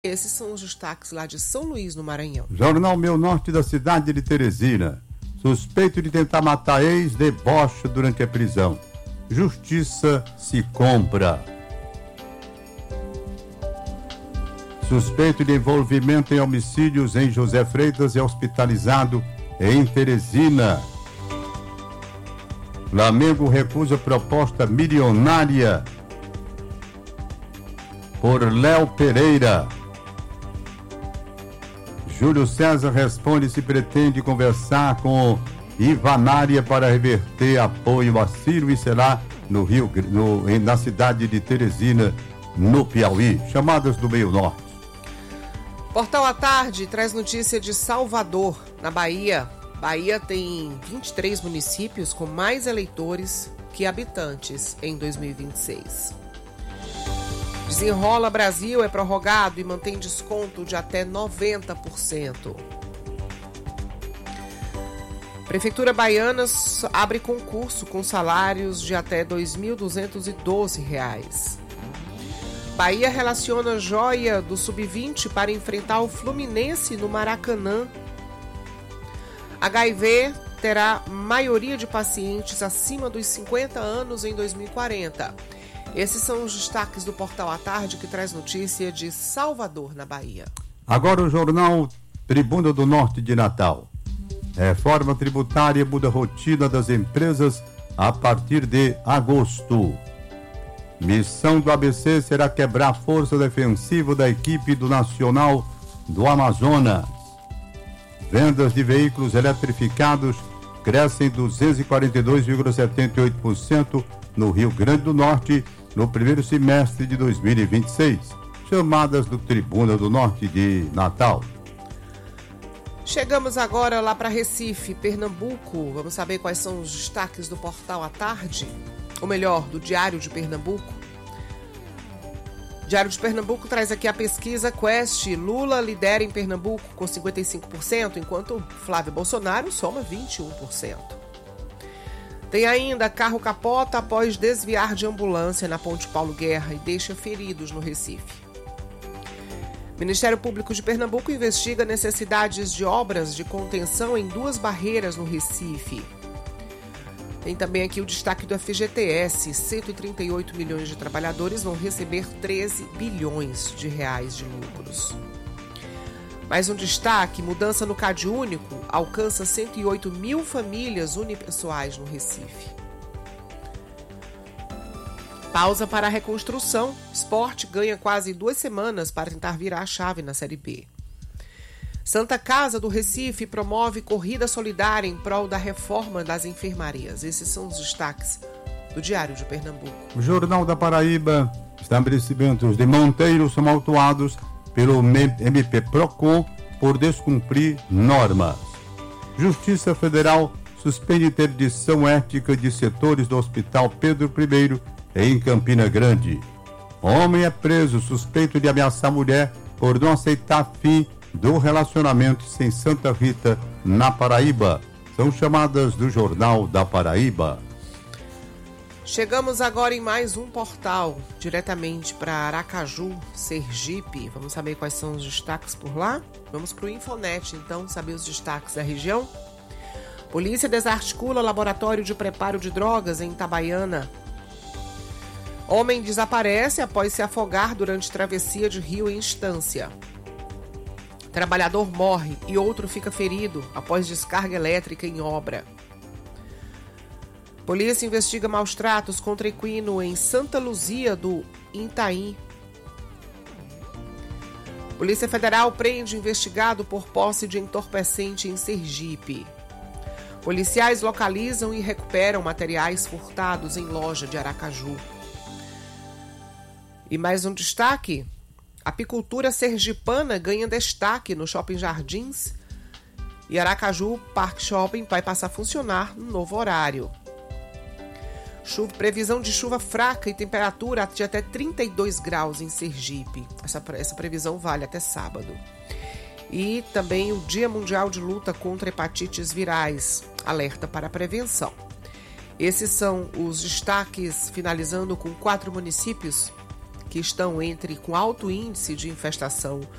Esses são os destaques lá de São Luís, no Maranhão. Jornal Meu Norte da cidade de Teresina. Suspeito de tentar matar ex debocha durante a prisão. Justiça se compra. Suspeito de envolvimento em homicídios em José Freitas é hospitalizado em Teresina. Flamengo recusa proposta milionária por Léo Pereira. Júlio César responde se pretende conversar com Ivanária para reverter apoio a Ciro e Será na cidade de Teresina, no Piauí. Chamadas do Meio Norte. Portal à Tarde traz notícia de Salvador, na Bahia. Bahia tem 23 municípios com mais eleitores que habitantes em 2026. Desenrola Brasil é prorrogado e mantém desconto de até 90%. Prefeitura baiana abre concurso com salários de até R$ 2.212. Bahia relaciona joia do Sub-20 para enfrentar o Fluminense no Maracanã. HIV terá maioria de pacientes acima dos 50 anos em 2040. Esses são os destaques do Portal à Tarde, que traz notícia de Salvador, na Bahia. Agora o jornal Tribuna do Norte de Natal. Reforma tributária muda a rotina das empresas a partir de agosto. Missão do ABC será quebrar a força defensiva da equipe do Nacional do Amazonas. Vendas de veículos eletrificados crescem 242,78% no Rio Grande do Norte no primeiro semestre de 2026. Chamadas do Tribuna do Norte de Natal. Chegamos agora lá para Recife, Pernambuco. Vamos saber quais são os destaques do Portal à Tarde, ou melhor, do Diário de Pernambuco. Diário de Pernambuco traz aqui a pesquisa Quest. Lula lidera em Pernambuco com 55%, enquanto Flávio Bolsonaro soma 21%. Tem ainda carro capota após desviar de ambulância na Ponte Paulo Guerra e deixa feridos no Recife. Ministério Público de Pernambuco investiga necessidades de obras de contenção em 2 barreiras no Recife. Tem também aqui o destaque do FGTS. 138 milhões de trabalhadores vão receber 13 bilhões de reais de lucros. Mais um destaque, mudança no CadÚnico alcança 108 mil famílias unipessoais no Recife. Pausa para a reconstrução. Sport ganha quase 2 semanas para tentar virar a chave na Série B. Santa Casa do Recife promove corrida solidária em prol da reforma das enfermarias. Esses são os destaques do Diário de Pernambuco. O Jornal da Paraíba. Estabelecimentos de Monteiro são autuados pelo MP Procon por descumprir normas. Justiça Federal suspende interdição ética de setores do Hospital Pedro I em Campina Grande. Homem é preso suspeito de ameaçar mulher por não aceitar fim do relacionamento em Santa Rita, na Paraíba. São chamadas do Jornal da Paraíba. Chegamos agora em mais um portal, diretamente para Aracaju, Sergipe. Vamos saber quais são os destaques por lá? Vamos para o Infonet, então, saber os destaques da região. Polícia desarticula laboratório de preparo de drogas em Itabaiana. Homem desaparece após se afogar durante travessia de rio em Estância. Trabalhador morre e outro fica ferido após descarga elétrica em obra. Polícia investiga maus-tratos contra equino em Santa Luzia do Itaim. Polícia Federal prende investigado por posse de entorpecente em Sergipe. Policiais localizam e recuperam materiais furtados em loja de Aracaju. E mais um destaque: apicultura sergipana ganha destaque no Shopping Jardins e Aracaju Park Shopping vai passar a funcionar no novo horário. Previsão de chuva fraca e temperatura de até 32 graus em Sergipe. Essa previsão vale até sábado. E também o Dia Mundial de Luta contra Hepatites Virais. Alerta para a prevenção. Esses são os destaques, finalizando com 4 municípios que estão com alto índice de infestação